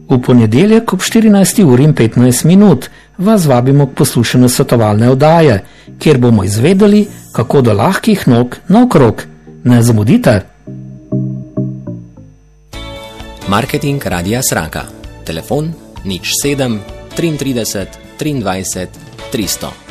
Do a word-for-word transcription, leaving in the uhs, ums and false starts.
V ponedeljek ob štirinajsti uri in petnajst minut vas vabimo k poslušanju svetovalne oddaje, kjer bomo izvedeli, kako do lahkih nog naokrog. Ne zamudite! Marketing Radia Sraka. Telefon nič sedem trideset, triindvajset, triindvajset, tristo.